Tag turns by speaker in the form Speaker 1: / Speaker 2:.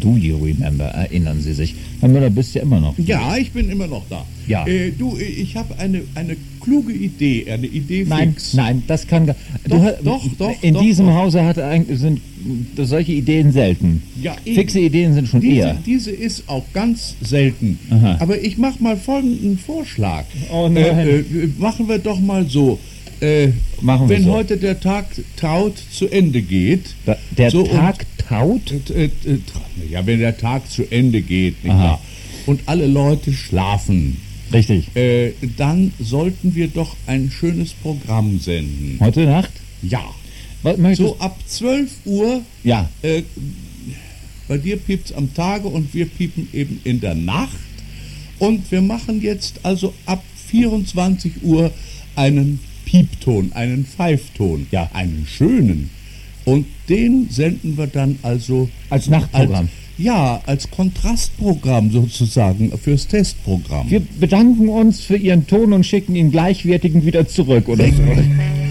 Speaker 1: Do you remember? Erinnern Sie sich? Herr Müller, bist ja immer noch.
Speaker 2: Ja, ich bin immer noch da.
Speaker 1: Ja.
Speaker 2: Ich habe eine kluge Idee, eine Idee fix.
Speaker 1: Nein, das kann gar.
Speaker 2: Doch.
Speaker 1: In diesem Hause sind solche Ideen selten.
Speaker 2: Ja, eben.
Speaker 1: Fixe Ideen sind schon eher.
Speaker 2: Diese ist auch ganz selten.
Speaker 1: Aha.
Speaker 2: Aber ich mache mal folgenden Vorschlag.
Speaker 1: Oh nein.
Speaker 2: Machen wir doch mal so.
Speaker 1: Machen wir
Speaker 2: wenn
Speaker 1: so.
Speaker 2: heute der Tag traut zu Ende geht.
Speaker 1: Der
Speaker 2: so
Speaker 1: Tag taut?
Speaker 2: Ja, wenn der Tag zu Ende geht, nicht
Speaker 1: Aha.
Speaker 2: wahr? Und alle Leute schlafen,
Speaker 1: Richtig.
Speaker 2: dann sollten wir doch ein schönes Programm senden.
Speaker 1: Heute Nacht?
Speaker 2: Ja.
Speaker 1: Was möchtest
Speaker 2: So ab 12 Uhr,
Speaker 1: Ja.
Speaker 2: bei dir piept's am Tage und wir piepen eben in der Nacht. Und wir machen jetzt also ab 24 Uhr einen Piepton, einen Pfeifton,
Speaker 1: Ja.
Speaker 2: einen schönen. Und den senden wir dann also
Speaker 1: Als Nachtprogramm.
Speaker 2: als Kontrastprogramm sozusagen fürs Testprogramm.
Speaker 1: Wir bedanken uns für Ihren Ton und schicken ihn gleichwertigend wieder zurück, oder so.